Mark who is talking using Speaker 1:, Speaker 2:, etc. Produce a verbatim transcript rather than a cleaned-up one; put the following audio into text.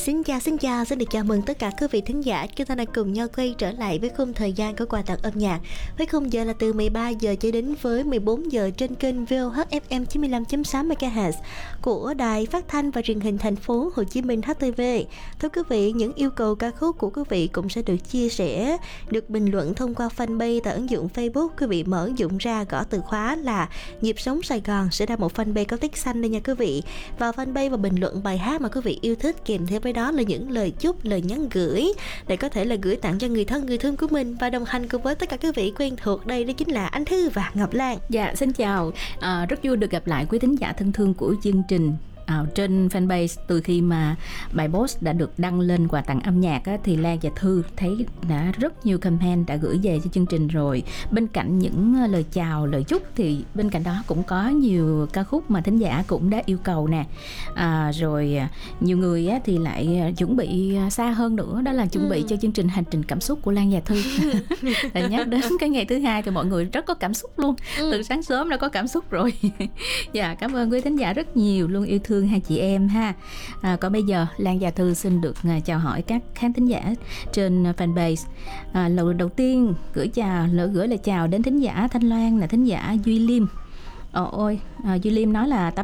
Speaker 1: Xin chào, xin chào, xin được chào mừng tất cả quý vị thính giả. Chúng ta đang cùng nhau quay trở lại với khung thời gian của quà tặng âm nhạc. Với khung giờ là từ mười ba giờ cho đến với mười bốn giờ trên kênh vê o hát ép em chín mươi lăm chấm sáu mê ga héc của Đài Phát thanh và Truyền hình Thành phố Hồ Chí Minh hát tê vê. Thưa quý vị, những yêu cầu ca khúc của quý vị cũng sẽ được chia sẻ, được bình luận thông qua fanpage tại ứng dụng Facebook. Quý vị mở ứng dụng ra, gõ từ khóa là Nhịp Sống Sài Gòn sẽ ra một fanpage có tích xanh đây nha quý vị. Vào fanpage và bình luận bài hát mà quý vị yêu thích, kèm theo với đó là những lời chúc, lời nhắn gửi để có thể là gửi tặng cho người thân, người thương của mình. Và đồng hành cùng với tất cả quý vị quen thuộc đây đó chính là anh Thư và Ngọc Lan.
Speaker 2: Dạ, xin chào. À, rất vui được gặp lại quý thính giả thân thương của chương trình. À, trên fanpage từ khi mà bài post đã được đăng lên quà tặng âm nhạc á, thì Lan và Thư thấy đã rất nhiều comment đã gửi về cho chương trình rồi. Bên cạnh những lời chào, lời chúc thì bên cạnh đó cũng có nhiều ca khúc mà thính giả cũng đã yêu cầu nè. À, rồi nhiều người á, thì lại chuẩn bị xa hơn nữa, đó là chuẩn ừ. bị cho chương trình Hành trình cảm xúc của Lan và Thư. Để nhắc đến cái ngày thứ hai thì mọi người rất có cảm xúc luôn. Ừ. Từ sáng sớm đã có cảm xúc rồi. Dạ, cảm ơn quý thính giả rất nhiều luôn yêu thương hai chị em ha. À, còn bây giờ Lan và Thư xin được uh, chào hỏi các khán thính giả trên uh, fanpage. À, lần đầu tiên gửi chào, lỡ gửi lời chào đến thính giả Thanh Loan là thính giả Duy Liêm. Ồ ôi, à, Duy Liêm nói là